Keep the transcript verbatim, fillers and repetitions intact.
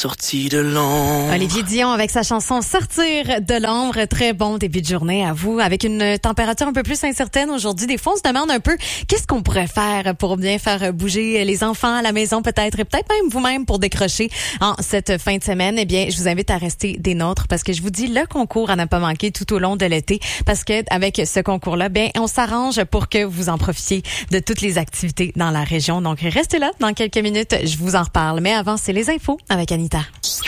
sorti de l'ombre. Olivier Dion avec sa chanson Sortir de l'ombre. Très bon début de journée à vous. Avec une température un peu plus incertaine aujourd'hui, des fois on se demande un peu qu'est-ce qu'on pourrait faire pour bien faire bouger les enfants à la maison peut-être et peut-être même vous-même pour décrocher en cette fin de semaine. Eh bien, je vous invite à rester des nôtres parce que je vous dis le concours à ne pas manquer tout au long de l'été parce que avec ce concours-là, bien, on s'arrange pour que vous en profitiez de toutes les activités dans la région. Donc, restez là. Dans quelques minutes, je vous en reparle. Mais avant, c'est les infos avec Anita.